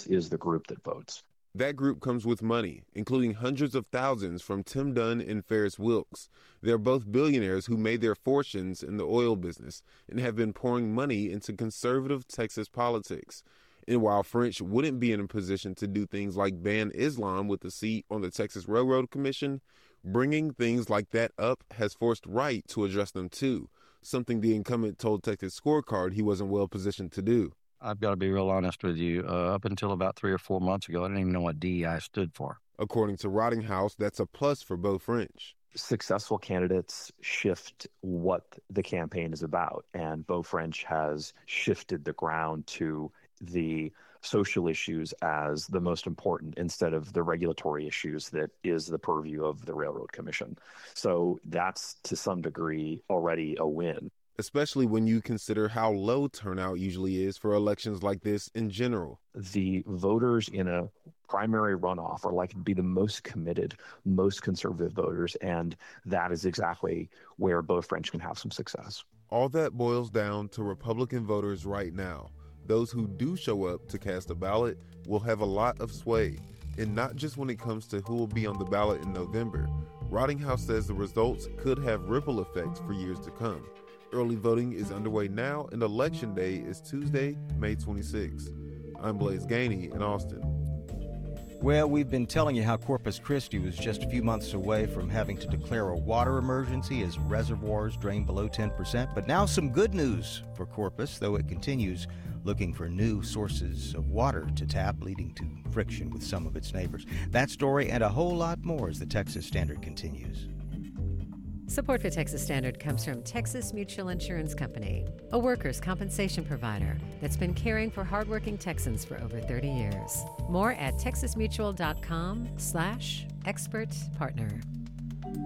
is the group that votes. That group comes with money, including hundreds of thousands from Tim Dunn and Ferris Wilks. They're both billionaires who made their fortunes in the oil business and have been pouring money into conservative Texas politics. And while French wouldn't be in a position to do things like ban Islam with a seat on the Texas Railroad Commission, bringing things like that up has forced Wright to address them too, something the incumbent told Texas Scorecard he wasn't well positioned to do. I've got to be real honest with you. Up until about 3 or 4 months ago, I didn't even know what DEI stood for. According to Rottinghouse, that's a plus for Beau French. Successful candidates shift what the campaign is about, and Beau French has shifted the ground to the social issues as the most important instead of the regulatory issues that is the purview of the Railroad Commission. So that's to some degree already a win. Especially when you consider how low turnout usually is for elections like this in general. The voters in a primary runoff are likely to be the most committed, most conservative voters, and that is exactly where Beau French can have some success. All that boils down to Republican voters right now. Those who do show up to cast a ballot will have a lot of sway, and not just when it comes to who will be on the ballot in November. Rottinghouse says the results could have ripple effects for years to come. Early voting is underway now, and Election Day is Tuesday, May 26. I'm Blaise Gainey in Austin. Well, we've been telling you how Corpus Christi was just a few months away from having to declare a water emergency as reservoirs drain below 10%. But now some good news for Corpus, though it continues looking for new sources of water to tap, leading to friction with some of its neighbors. That story and a whole lot more as the Texas Standard continues. Support for Texas Standard comes from Texas Mutual Insurance Company, a workers' compensation provider that's been caring for hardworking Texans for over 30 years. More at texasmutual.com/expert partner.